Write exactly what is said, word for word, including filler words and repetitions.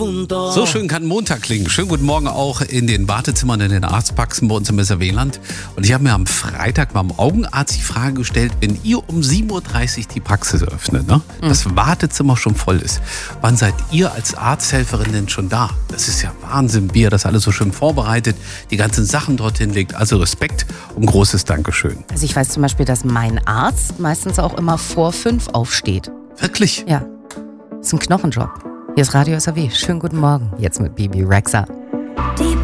punto. So schön kann Montag klingen. Schönen guten Morgen auch in den Wartezimmern, in den Arztpraxen bei uns im S R W-Land. Und ich habe mir am Freitag beim Augenarzt die Frage gestellt, wenn ihr um sieben Uhr dreißig die Praxis öffnet, ne, mhm. das Wartezimmer schon voll ist, wann seid ihr als Arzthelferin denn schon da? Das ist ja Wahnsinn, wie ihr das alles so schön vorbereitet, die ganzen Sachen dorthin legt. Also Respekt und großes Dankeschön. Also ich weiß zum Beispiel, dass mein Arzt meistens auch immer vor fünf aufsteht. Wirklich? Ja, ist ein Knochenjob. Hier ist Radio S R W. Schönen guten Morgen. Jetzt mit Bibi Rexha. Die